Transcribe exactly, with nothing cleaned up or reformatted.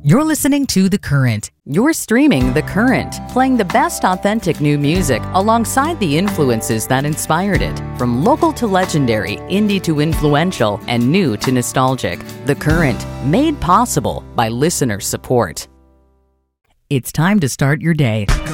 You're listening to The Current. You're streaming The Current, playing the best authentic new music alongside the influences that inspired it. From local to legendary, indie to influential, and new to nostalgic. The Current, made possible by listener support. It's time to start your day.